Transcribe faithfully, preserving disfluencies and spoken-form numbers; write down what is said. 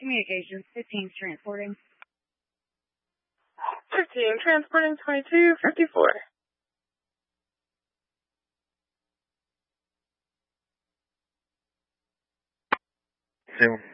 Communications, fifteen's transporting. fifteen, transporting twenty-two fifty-four. Zoom.